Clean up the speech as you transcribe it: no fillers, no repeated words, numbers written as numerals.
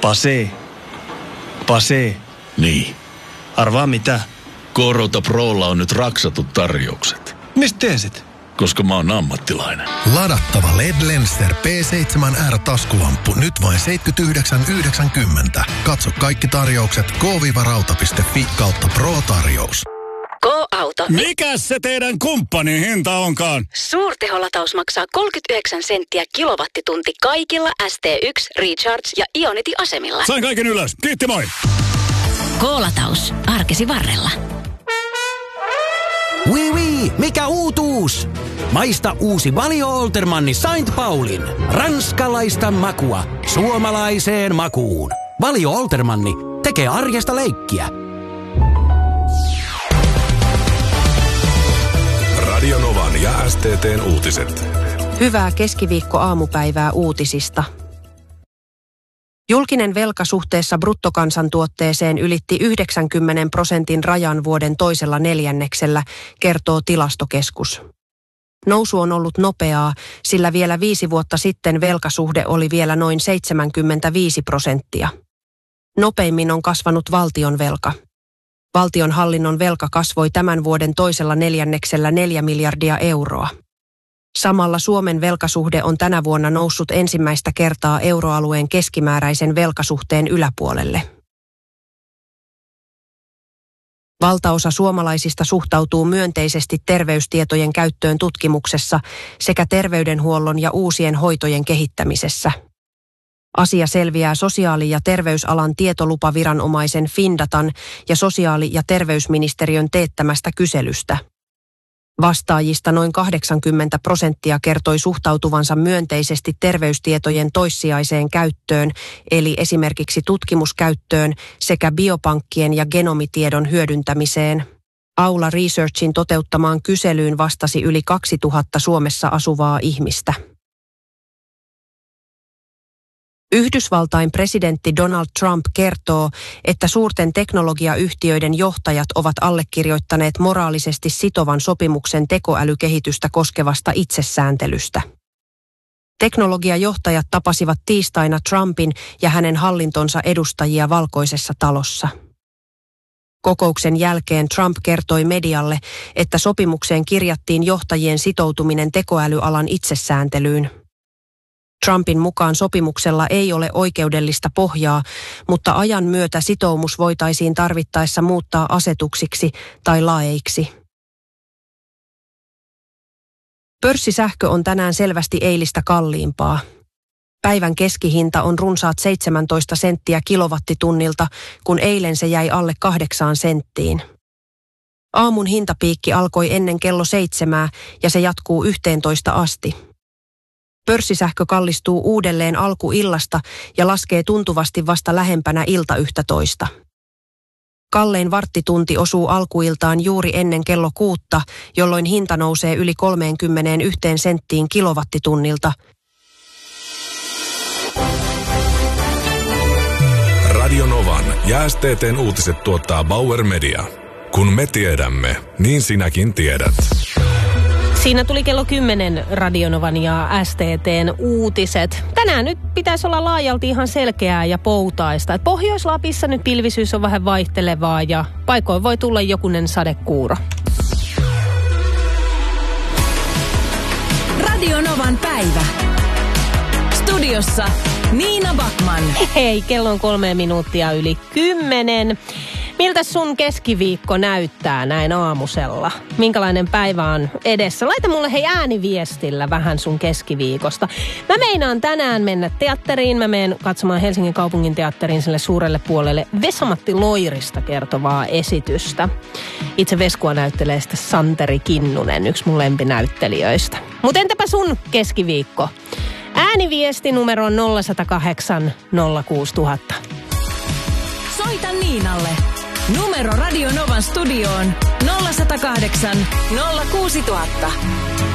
Pase. Niin. Arvaa mitä? K-Rauta Prolla on nyt raksatut tarjoukset. Mistä tiesit? Koska mä oon ammattilainen. Ladattava LED-Lenster P7R-taskulamppu nyt vain 79,90. Katso kaikki tarjoukset k-rauta.fi/kautta Pro-tarjous. K-Auto. Mikäs se teidän kumppanin hinta onkaan? Suurteholataus maksaa 39 senttiä kilowattitunti kaikilla ST1, Recharge ja Ionity-asemilla. Sain kaiken ylös. Kiitti, moi! K-Lataus. Arkesi varrella. Oui, mikä uutuus? Maista uusi Valio Oltermanni Saint Paulin. Ranskalaista makua suomalaiseen makuun. Valio Oltermanni tekee arjesta leikkiä. Radio Novan ja STT:n uutiset. Hyvää keskiviikko-aamupäivää uutisista. Julkinen velka suhteessa bruttokansantuotteeseen ylitti 90% rajan vuoden toisella neljänneksellä, kertoo Tilastokeskus. Nousu on ollut nopeaa, sillä vielä 5 vuotta sitten velkasuhde oli vielä noin 75%. Nopeimmin on kasvanut valtion velka. Valtionhallinnon velka kasvoi tämän vuoden toisella neljänneksellä 4 miljardia euroa. Samalla Suomen velkasuhde on tänä vuonna noussut ensimmäistä kertaa euroalueen keskimääräisen velkasuhteen yläpuolelle. Valtaosa suomalaisista suhtautuu myönteisesti terveystietojen käyttöön tutkimuksessa sekä terveydenhuollon ja uusien hoitojen kehittämisessä. Asia selviää sosiaali- ja terveysalan tietolupaviranomaisen Findatan ja sosiaali- ja terveysministeriön teettämästä kyselystä. Vastaajista noin 80% kertoi suhtautuvansa myönteisesti terveystietojen toissijaiseen käyttöön, eli esimerkiksi tutkimuskäyttöön sekä biopankkien ja genomitiedon hyödyntämiseen. Aula Researchin toteuttamaan kyselyyn vastasi yli 2000 Suomessa asuvaa ihmistä. Yhdysvaltain presidentti Donald Trump kertoo, että suurten teknologiayhtiöiden johtajat ovat allekirjoittaneet moraalisesti sitovan sopimuksen tekoälykehitystä koskevasta itsesääntelystä. Teknologiajohtajat tapasivat tiistaina Trumpin ja hänen hallintonsa edustajia Valkoisessa talossa. Kokouksen jälkeen Trump kertoi medialle, että sopimukseen kirjattiin johtajien sitoutuminen tekoälyalan itsesääntelyyn. Trumpin mukaan sopimuksella ei ole oikeudellista pohjaa, mutta ajan myötä sitoumus voitaisiin tarvittaessa muuttaa asetuksiksi tai laeiksi. Pörssisähkö on tänään selvästi eilistä kalliimpaa. Päivän keskihinta on runsaat 17 senttiä kilowattitunnilta, kun eilen se jäi alle 8 senttiin. Aamun hintapiikki alkoi ennen kello 7 ja se jatkuu 11 asti. Pörssisähkö kallistuu uudelleen alkuillasta ja laskee tuntuvasti vasta lähempänä ilta 11. Kallein varttitunti osuu alkuiltaan juuri ennen kello 6, jolloin hinta nousee yli 31 senttiin kilowattitunnilta. Radio Novan ja STT:n uutiset tuottaa Bauer Media. Kun me tiedämme, niin sinäkin tiedät. Siinä tuli kello 10 Radio Novan ja STT:n uutiset. Tänään nyt pitäisi olla laajalti ihan selkeää ja poutaista. Et Pohjois-Lapissa nyt pilvisyys on vähän vaihtelevaa ja paikoin voi tulla jokunen sadekuuro. Radio Novan päivä. Studiossa Niina Backman. Hei, kello on 3 minuuttia yli 10. Miltä sun keskiviikko näyttää näin aamusella? Minkälainen päivä on edessä? Laita mulle ääniviestillä vähän sun keskiviikosta. Mä meinaan tänään mennä teatteriin. Mä menen katsomaan Helsingin kaupungin teatteriin sille suurelle puolelle Vesa-Matti Loirista kertovaa esitystä. Itse Veskua näyttelee sitten Santeri Kinnunen, yksi mun lempinäyttelijöistä. Mut entäpä sun keskiviikko? Ääniviesti numero 0108 06000. Soita Niinalle. Numero Radio Novan studioon 0108 06000.